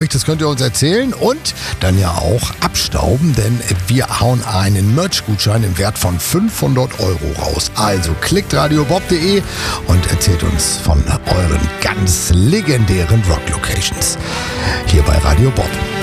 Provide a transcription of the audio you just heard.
nicht, das könnt ihr uns erzählen und dann ja auch abstauben, denn wir hauen einen Merch-Gutschein im Wert von 500 € raus. Also klickt radiobob.de und erzählt uns von euren ganz legendären Rock-Locations hier bei Radio Bob.